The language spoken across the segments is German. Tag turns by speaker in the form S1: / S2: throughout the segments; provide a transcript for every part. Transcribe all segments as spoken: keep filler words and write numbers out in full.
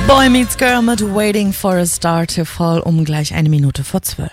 S1: Boy Meets Girl mit Waiting for a Star to Fall um gleich eine Minute vor zwölf.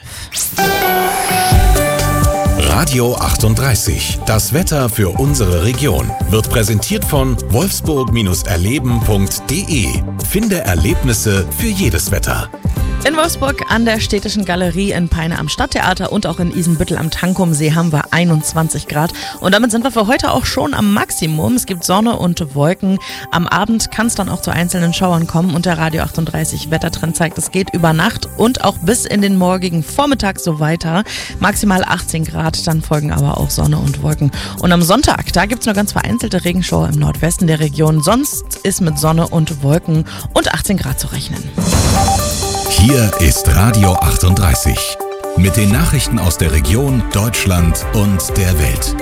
S2: Radio achtunddreißig. Das Wetter für unsere Region wird präsentiert von wolfsburg erleben punkt de. Finde Erlebnisse für jedes Wetter.
S1: In Wolfsburg an der Städtischen Galerie, in Peine am Stadttheater und auch in Isenbüttel am Tankumsee haben wir einundzwanzig Grad. Und damit sind wir für heute auch schon am Maximum. Es gibt Sonne und Wolken. Am Abend kann es dann auch zu einzelnen Schauern kommen. Und der Radio achtunddreißig Wettertrend zeigt, es geht über Nacht und auch bis in den morgigen Vormittag so weiter. Maximal achtzehn Grad, dann folgen aber auch Sonne und Wolken. Und am Sonntag, da gibt es nur ganz vereinzelte Regenschauer im Nordwesten der Region. Sonst ist mit Sonne und Wolken und achtzehn Grad zu rechnen.
S2: Hier ist Radio achtunddreißig mit den Nachrichten aus der Region, Deutschland und der Welt.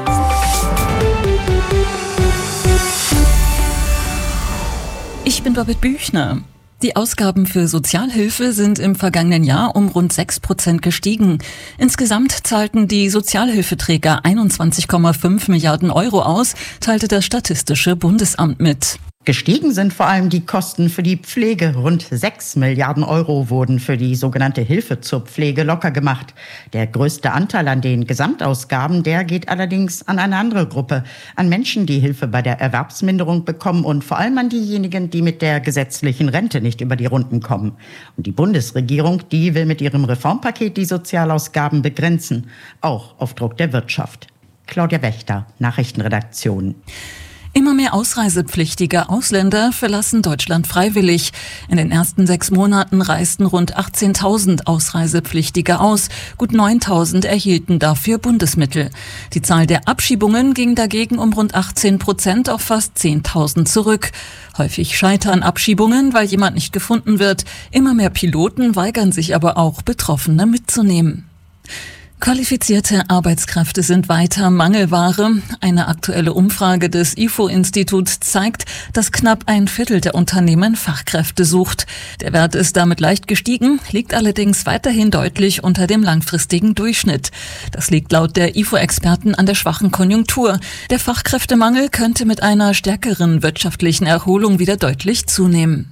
S3: Ich bin Babette Büchner. Die Ausgaben für Sozialhilfe sind im vergangenen Jahr um rund sechs Prozent gestiegen. Insgesamt zahlten die Sozialhilfeträger einundzwanzig Komma fünf Milliarden Euro aus, teilte das Statistische Bundesamt mit.
S4: Gestiegen sind vor allem die Kosten für die Pflege. Rund sechs Milliarden Euro wurden für die sogenannte Hilfe zur Pflege locker gemacht. Der größte Anteil an den Gesamtausgaben, der geht allerdings an eine andere Gruppe. An Menschen, die Hilfe bei der Erwerbsminderung bekommen und vor allem an diejenigen, die mit der gesetzlichen Rente nicht über die Runden kommen. Und die Bundesregierung, die will mit ihrem Reformpaket die Sozialausgaben begrenzen. Auch auf Druck der Wirtschaft. Claudia Wächter, Nachrichtenredaktion.
S3: Immer mehr ausreisepflichtige Ausländer verlassen Deutschland freiwillig. In den ersten sechs Monaten reisten rund achtzehntausend Ausreisepflichtige aus. Gut neuntausend erhielten dafür Bundesmittel. Die Zahl der Abschiebungen ging dagegen um rund achtzehn Prozent auf fast zehntausend zurück. Häufig scheitern Abschiebungen, weil jemand nicht gefunden wird. Immer mehr Piloten weigern sich aber auch, Betroffene mitzunehmen. Qualifizierte Arbeitskräfte sind weiter Mangelware. Eine aktuelle Umfrage des I F O-Instituts zeigt, dass knapp ein Viertel der Unternehmen Fachkräfte sucht. Der Wert ist damit leicht gestiegen, liegt allerdings weiterhin deutlich unter dem langfristigen Durchschnitt. Das liegt laut der I F O-Experten an der schwachen Konjunktur. Der Fachkräftemangel könnte mit einer stärkeren wirtschaftlichen Erholung wieder deutlich zunehmen.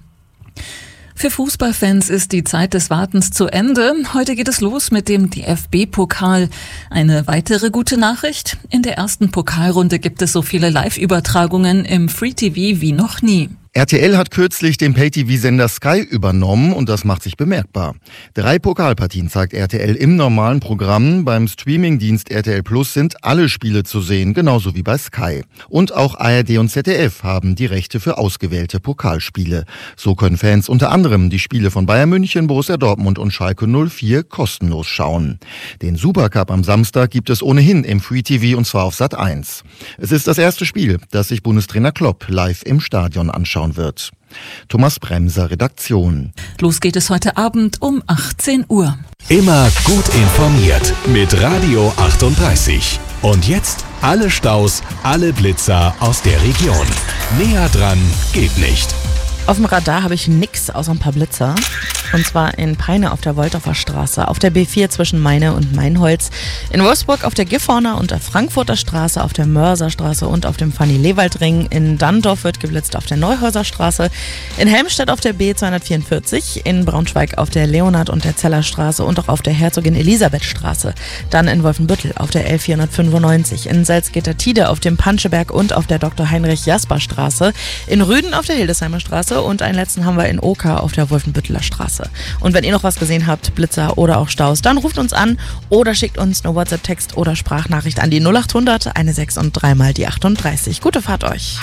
S3: Für Fußballfans ist die Zeit des Wartens zu Ende. Heute geht es los mit dem D F B-Pokal. Eine weitere gute Nachricht: In der ersten Pokalrunde gibt es so viele Live-Übertragungen im Free-T V wie noch nie.
S5: R T L hat kürzlich den Pay-T V-Sender Sky übernommen und das macht sich bemerkbar. Drei Pokalpartien zeigt R T L im normalen Programm. Beim Streamingdienst R T L Plus sind alle Spiele zu sehen, genauso wie bei Sky. Und auch A R D und Z D F haben die Rechte für ausgewählte Pokalspiele. So können Fans unter anderem die Spiele von Bayern München, Borussia Dortmund und Schalke null vier kostenlos schauen. Den Supercup am Samstag gibt es ohnehin im Free-T V und zwar auf Sat eins. Es ist das erste Spiel, das sich Bundestrainer Klopp live im Stadion anschaut wird. Thomas Bremser, Redaktion.
S3: Los geht es heute Abend um achtzehn Uhr.
S2: Immer gut informiert mit Radio achtunddreißig. Und jetzt alle Staus, alle Blitzer aus der Region. Näher dran geht nicht.
S1: Auf dem Radar habe ich nix außer ein paar Blitzer. Und zwar in Peine auf der Wolldorfer Straße, auf der B vier zwischen Meine und Meinholz, in Wolfsburg auf der Gifhorner und der Frankfurter Straße, auf der Mörserstraße und auf dem Fanny-Lewald-Ring. In Danndorf wird geblitzt auf der Neuhäuser Straße, in Helmstedt auf der B zweihundertvierundvierzig, in Braunschweig auf der Leonhard- und der Zeller Straße und auch auf der Herzogin-Elisabeth-Straße. Dann in Wolfenbüttel auf der L vierhundertfünfundneunzig, in Salzgitter-Tide auf dem Panscheberg und auf der Doktor Heinrich Jasper Straße, in Rüden auf der Hildesheimer Straße und einen letzten haben wir in Oker auf der Wolfenbütteler Straße. Und wenn ihr noch was gesehen habt, Blitzer oder auch Staus, dann ruft uns an oder schickt uns eine WhatsApp-Text oder Sprachnachricht an die null acht hundert sechzehn und dreimal die achtunddreißig. Gute Fahrt euch.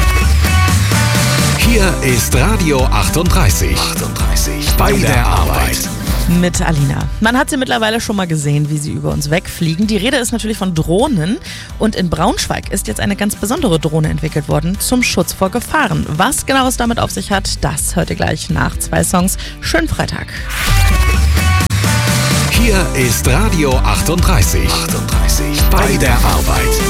S2: Hier ist Radio achtunddreißig. achtunddreißig bei der Arbeit.
S1: Mit Alina. Man hat sie mittlerweile schon mal gesehen, wie sie über uns wegfliegen. Die Rede ist natürlich von Drohnen. Und in Braunschweig ist jetzt eine ganz besondere Drohne entwickelt worden zum Schutz vor Gefahren. Was genau es damit auf sich hat, das hört ihr gleich nach zwei Songs. Schönen Freitag.
S2: Hier ist Radio achtunddreißig. achtunddreißig bei der Arbeit.